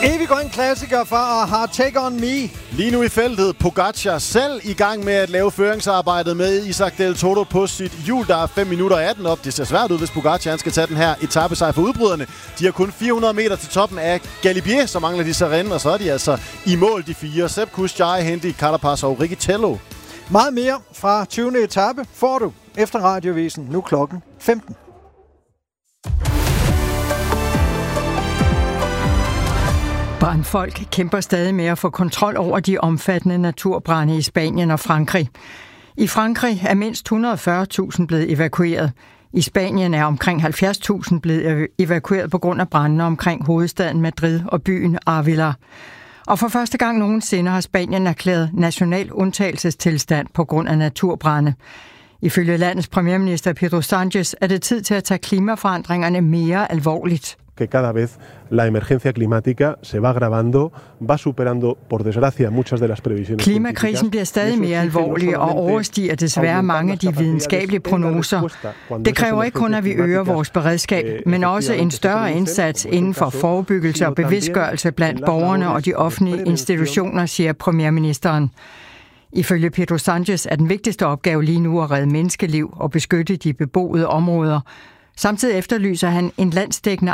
Evig grøn klassiker fra A-ha, Take On Me. Lige nu i feltet, Pogačar selv i gang med at lave føringsarbejdet med Isaac Del Toro på sit hjul. Der er 5 minutter 18 op. Det ser svært ud, hvis Pogačar skal tage den her etapesejr for udbryderne. De har kun 400 meter til toppen af Galibier, så mangler de Serene, og så er de altså i mål, de 4. Sepp Kuss, Jai Hindley, Carapaz og Riccitello. Meget mere fra 20. etape får du efter Radiovisen, nu klokken 15. Brandfolk kæmper stadig med at få kontrol over de omfattende naturbrande i Spanien og Frankrig. I Frankrig er mindst 140.000 blevet evakueret. I Spanien er omkring 70.000 blevet evakueret på grund af brandene omkring hovedstaden Madrid og byen Ávila. Og for første gang nogensinde har Spanien erklæret national undtagelsestilstand på grund af naturbrande. Ifølge landets premierminister Pedro Sánchez er det tid til at tage klimaforandringerne mere alvorligt. Que cada vez la emergencia climática se va agravando, va superando por desgracia muchas de las previsiones. Klimakrisen bliver stadig mere alvorlig og overstiger desværre mange af de videnskabelige prognoser. Det kræver ikke kun, at vi øger vores beredskab, men også en større indsats inden for forebyggelse og bevidstgørelse blandt borgerne og de offentlige institutioner, siger premierministeren. Ifølge Pedro Sánchez er den vigtigste opgave lige nu at redde menneskeliv og beskytte de beboede områder. Samtidig efterlyser han en landsdækkende